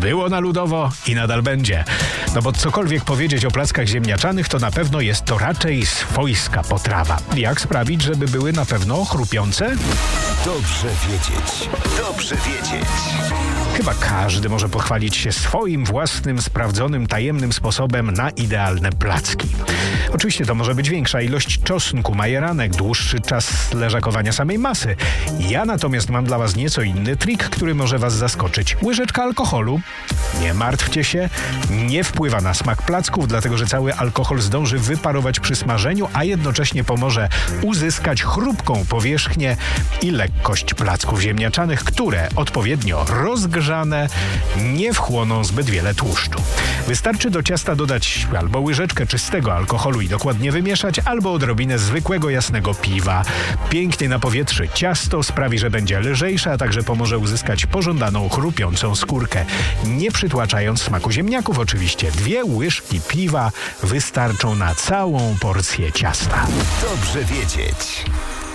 Było na ludowo i nadal będzie. No bo cokolwiek powiedzieć o plackach ziemniaczanych, to na pewno jest to raczej swojska potrawa. Jak sprawić, żeby były na pewno chrupiące? Dobrze wiedzieć. Dobrze wiedzieć. Chyba każdy może pochwalić się swoim własnym, sprawdzonym, tajemnym sposobem na idealne placki. Oczywiście to może być większa ilość czosnku, majeranek, dłuższy czas leżakowania samej masy. Ja natomiast mam dla was nieco inny trik, który może was zaskoczyć. Łyżeczka alkoholu. Nie martwcie się, nie wpływa na smak placków, dlatego że cały alkohol zdąży wyparować przy smażeniu, a jednocześnie pomoże uzyskać chrupką powierzchnię i lekkość placków ziemniaczanych, które odpowiednio rozgrzane nie wchłoną zbyt wiele tłuszczu. Wystarczy do ciasta dodać albo łyżeczkę czystego alkoholu i dokładnie wymieszać, albo odrobinę zwykłego jasnego piwa. Pięknie napowietrzy ciasto, sprawi, że będzie lżejsze, a także pomoże uzyskać pożądaną chrupiącą skórkę. Nie przytłaczając smaku ziemniaków oczywiście. 2 łyżki piwa wystarczą na całą porcję ciasta. Dobrze wiedzieć.